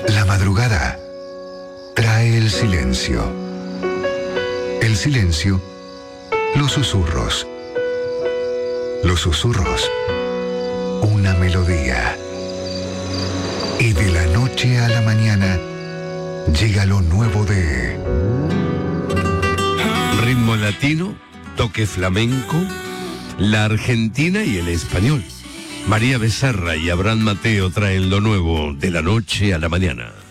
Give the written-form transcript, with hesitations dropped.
La madrugada trae el silencio. El silencio, los susurros. Los susurros, una melodía. Y de la noche a la mañana llega lo nuevo de... Ritmo latino, toque flamenco, la Argentina y el español. María Becerra y Abraham Mateo traen lo nuevo de la noche a la mañana.